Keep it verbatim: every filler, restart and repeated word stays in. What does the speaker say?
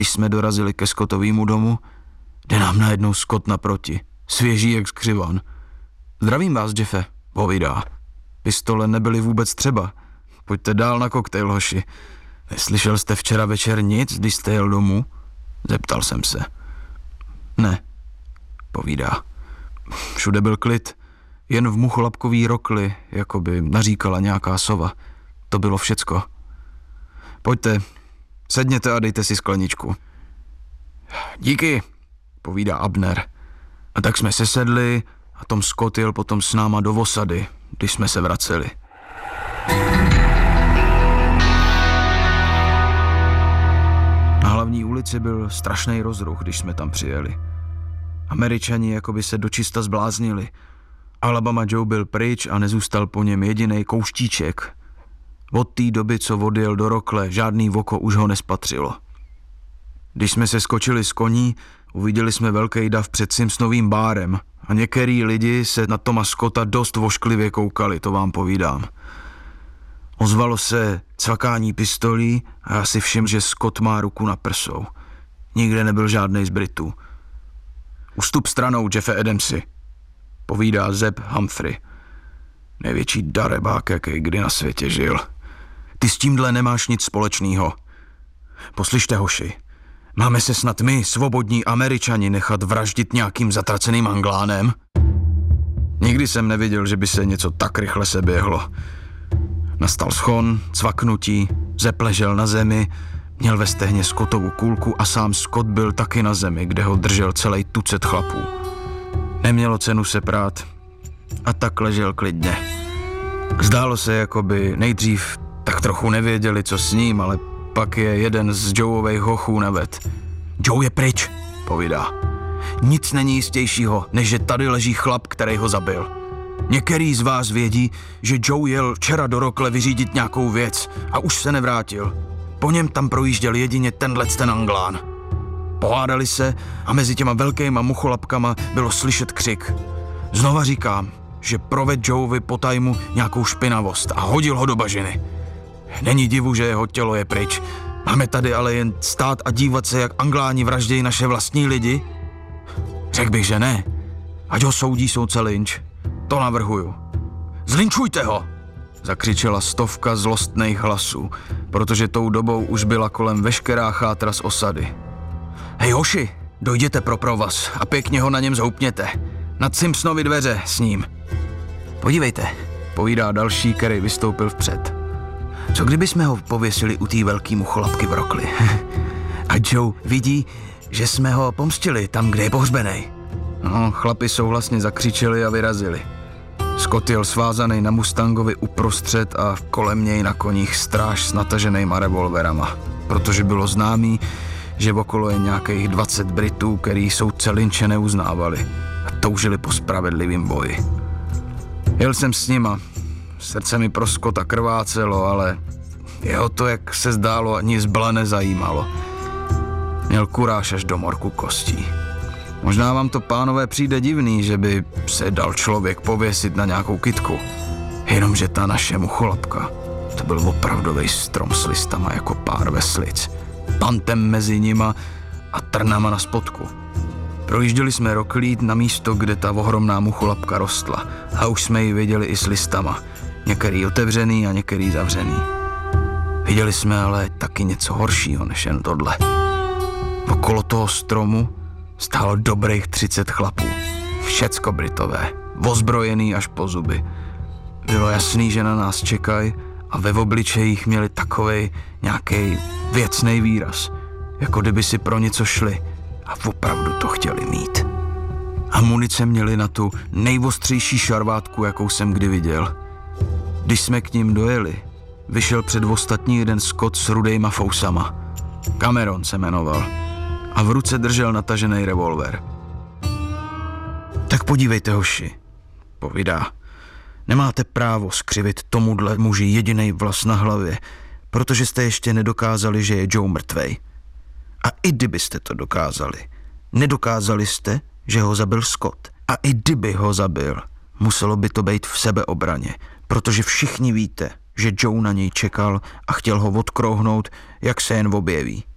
Když jsme dorazili ke Scottovému domu, jde nám najednou Scott naproti, svěží jak skřivan. Zdravím vás, Jeffe, povídá. Pistole nebyly vůbec třeba. Pojďte dál na koktejl, hoši. Neslyšel jste včera večer nic, když jste jel domů? Zeptal jsem se. Ne, povídá. Všude byl klid, jen v mucholapkový rokli, jako by naříkala nějaká sova. To bylo všecko. Pojďte, sedněte a dejte si skleničku. Díky, povídá Abner. A tak jsme se sedli a Tom Scott jel potom s náma do osady, když jsme se vraceli. Na hlavní ulici byl strašný rozruch, když jsme tam přijeli. Američani jako by se dočista zbláznili. Alabama Joe byl pryč a nezůstal po něm jedinej kouštíček. Od té doby, co odjel do rokle, žádný voko už ho nespatřilo. Když jsme se skočili z koní, uviděli jsme velký dav před Simpsonovým bárem a některý lidi se na Toma Scotta dost vošklivě koukali, to vám povídám. Ozvalo se cvakání pistolí a já si všiml, že Scott má ruku na prsou. Nikde nebyl žádnej z Britů. Ustup stranou, Jeffe Adamsi, povídá Zeb Humphrey. Největší darebák, jaký kdy na světě žil. Ty s tímhle nemáš nic společného. Poslyšte, hoši, máme se snad my, svobodní Američani, nechat vraždit nějakým zatraceným Anglánem? Nikdy jsem neviděl, že by se něco tak rychle seběhlo. Nastal schon, cvaknutí, Zeb ležel na zemi, měl ve stehně Scottovu kulku a sám Scott byl taky na zemi, kde ho držel celý tucet chlapů. Nemělo cenu se prát a tak ležel klidně. Zdálo se, jako by nejdřív tak trochu nevěděli, co s ním, ale pak je jeden z Joeových hochů naved. Joe je pryč, povídá. Nic není jistějšího, než že tady leží chlap, který ho zabil. Některý z vás vědí, že Joe jel včera do rokle vyřídit nějakou věc a už se nevrátil. Po něm tam projížděl jedině tenhlec ten Anglán. Pohádali se a mezi těma velkýma mucholapkama bylo slyšet křik. Znova říkám, že proved Joeovi po tajmu nějakou špinavost a hodil ho do bažiny. Není divu, že jeho tělo je pryč. Máme tady ale jen stát a dívat se, jak Angláni vraždějí naše vlastní lidi? Řekl bych, že ne. Ať ho soudí soudce Lynch. To navrhuju. Zlinčujte ho! Zakřičela stovka zlostných hlasů, protože tou dobou už byla kolem veškerá chátra z osady. Hej hoši, dojděte pro provaz a pěkně ho na něm zhoupněte. Nad Simpsonovy dveře s ním. Podívejte, povídá další, který vystoupil vpřed. Co kdyby jsme ho pověsili u té velký mucholapky v rokli? A Joe vidí, že jsme ho pomstili tam, kde je pohřbenej. No, chlapi souhlasně zakřičeli a vyrazili. Scott jel svázaný na Mustangovi uprostřed a kolem něj na koních stráž s nataženýma revolverama, protože bylo známý, že okolo je nějakých dvacet Britů, který soudce Lynche neuznávali a toužili po spravedlivým boji. Jel jsem s nima, srdce mi pro Scotta krvácelo, ale jeho to, jak se zdálo, ani zbla nezajímalo. Měl kuráž až do morku kostí. Možná vám to, pánové, přijde divný, že by se dal člověk pověsit na nějakou kytku. Jenomže ta naše mucholapka, to byl opravdovej strom s listama jako pár veslic, pantem mezi nima a trnama na spodku. Projížděli jsme roklít na místo, kde ta ohromná mucholapka rostla a už jsme ji viděli i s listama, některý otevřený a některý zavřený. Viděli jsme ale taky něco horšího než jen tohle. Okolo toho stromu stálo dobrých třicet chlapů, všecko Britové, ozbrojený až po zuby. Bylo jasný, že na nás čekají a ve obličejích měli takovej nějaký věcnej výraz, jako kdyby si pro něco šli a opravdu to chtěli mít. A munice měli na tu nejostřejší šarvátku, jakou jsem kdy viděl. Když jsme k ním dojeli, vyšel před ostatní jeden Scott s rudejma fousama. Cameron se jmenoval a v ruce držel natažený revolver. Tak podívejte, hoši, povídá. Nemáte právo skřivit tomuhle muži jedinej vlas na hlavě, protože jste ještě nedokázali, že je Joe mrtvej. A i kdybyste to dokázali, nedokázali jste, že ho zabil Scott. A i kdyby ho zabil, muselo by to být v sebeobraně, protože všichni víte, že Joe na něj čekal a chtěl ho odkrouhnout, jak se jen objeví.